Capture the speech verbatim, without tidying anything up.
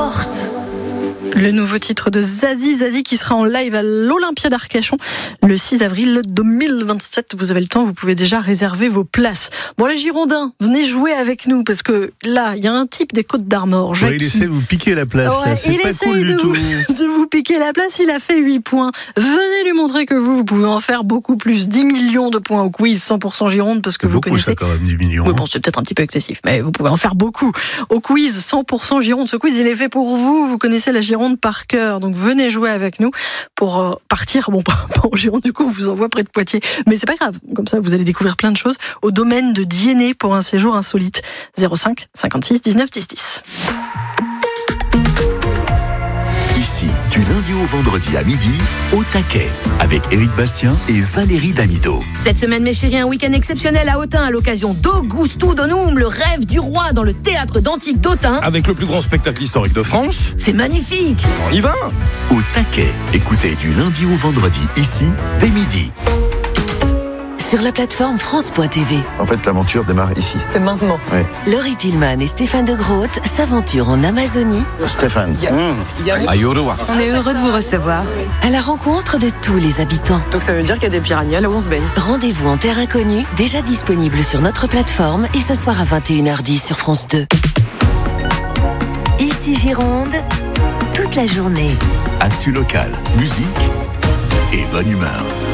porte. Le nouveau titre de Zazie, Zazie qui sera en live à l'Olympia d'Arcachon le six avril deux mille vingt-sept. Vous avez le temps, vous pouvez déjà réserver vos places. Bon, les Girondins, venez jouer avec nous parce que là, il y a un type des Côtes d'Armor. Ouais, il essaie de vous piquer la place. Ouais, là. C'est il pas essaye cool de du tout. vous, de vous piquer la place. Il a fait huit points. Venez lui montrer que vous, vous pouvez en faire beaucoup plus. dix millions de points au quiz cent pour cent Gironde parce que C'est vous beaucoup, connaissez. ça, quand même, dix millions. Oui, bon, c'est peut-être un petit peu excessif, mais vous pouvez en faire beaucoup. Au quiz cent pour cent Gironde, ce quiz, il est fait pour vous. Vous connaissez la Gironde par cœur. Donc, venez jouer avec nous pour euh, partir. Bon, pas en Gironde, du coup, on vous envoie près de Poitiers. Mais c'est pas grave. Comme ça, vous allez découvrir plein de choses au domaine de Diennet pour un séjour insolite. zéro cinq cinquante-six dix-neuf dix dix. Ici, du lundi au vendredi à midi, au taquet, avec Éric Bastien et Valérie Damido. Cette semaine, mes chéris, un week-end exceptionnel à Autun à l'occasion d'Augusto Donum, le rêve du roi dans le théâtre d'Antique d'Autun. Avec le plus grand spectacle historique de France. C'est magnifique. On y va. Au taquet, écoutez du lundi au vendredi, ici, dès midi. Sur la plateforme France point T V. En fait, l'aventure démarre ici. C'est maintenant. Ouais. Laurie Tillman et Stéphane de Groot s'aventurent en Amazonie. Stéphane. Mmh. On est heureux de vous recevoir. À la rencontre de tous les habitants. Donc ça veut dire qu'il y a des piranhas là où on se baigne. Rendez-vous en terre inconnue, déjà disponible sur notre plateforme et ce soir à vingt et une heures dix sur France deux. Ici Gironde, toute la journée. Actu local, musique et bonne humeur.